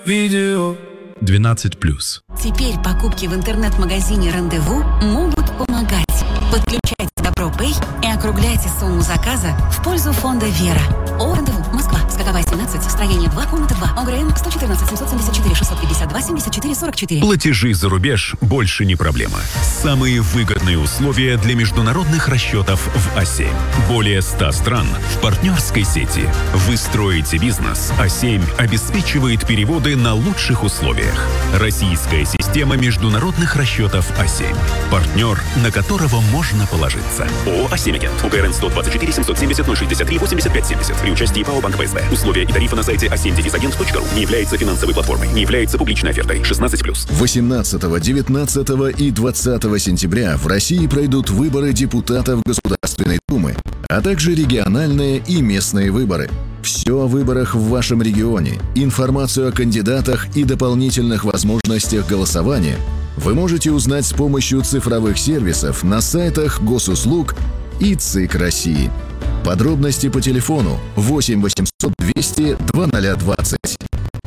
видео. 12+. Теперь покупки в интернет-магазине «Рандеву» могут помогать. Подключайте DobroPay и округляйте сумму заказа в пользу фонда «Вера». О, «Рандеву», Москва, Скаковая, 17, строение 2, комната 2, ОГРН 114 774 652 74 44. Платежи за рубеж больше не проблема. Самые выгодные условия для международных расчетов в А7. Более 100 стран в партнерской сети. Вы строите бизнес, А7 обеспечивает переводы на лучших условиях. Российская система международных расчетов А7. Партнер, на которого можно положиться. ООО «А7 Агент». УКРН 124 770 063 85 70. При участии ПАО «Банк ПСБ». Условия и тарифы на сайте a7-agent.ru. Не является финансовой платформой. Не является публичной офертой. 16+. 18, 19 и 20 сентября в России пройдут выборы депутатов Государственной Думы, а также региональные и местные выборы. Все о выборах в вашем регионе, информацию о кандидатах и дополнительных возможностях голосования вы можете узнать с помощью цифровых сервисов на сайтах Госуслуг и ЦИК России. Подробности по телефону 8 800 200 2020.